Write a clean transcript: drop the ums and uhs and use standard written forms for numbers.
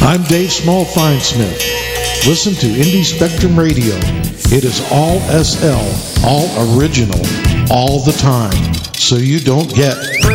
I'm Dave Small Finesmith. Listen to Indie Spectrum Radio. It is all SL, all original, all the time, so you don't get